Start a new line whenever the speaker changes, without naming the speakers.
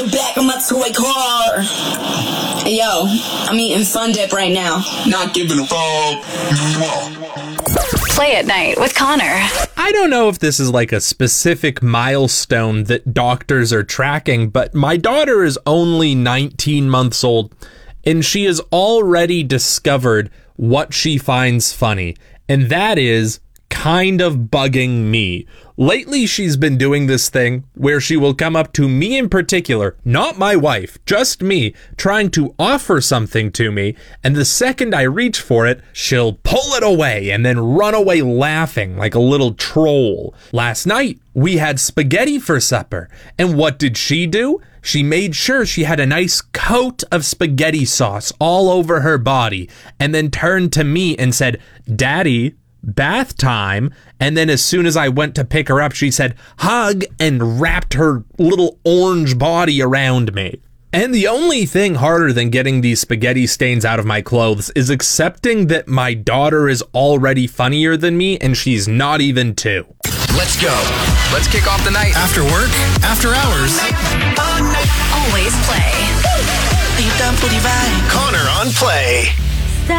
Back of my toy car. Hey, yo, I'm eating Fun Dip right now.
Not giving a fuck.
Play at Night with Connor.
I don't know if this is like a specific milestone that doctors are tracking, but my daughter is only 19 months old, and she has already discovered what she finds funny, and that is kind of bugging me. Lately, she's been doing this thing where she will come up to me in particular, not my wife, just me, trying to offer something to me, and the second I reach for it, she'll pull it away and then run away laughing like a little troll. Last night, we had spaghetti for supper, and what did she do? She made sure she had a nice coat of spaghetti sauce all over her body, and then turned to me and said, "Daddy, bath time." And then as soon as I went to pick her up, she said, "Hug," and wrapped her little orange body around me. And the only thing harder than getting these spaghetti stains out of my clothes is accepting that my daughter is already funnier than me and she's not even 2.
Let's go. Let's kick off the night.
After work, after hours.
Always play.
Connor on Play.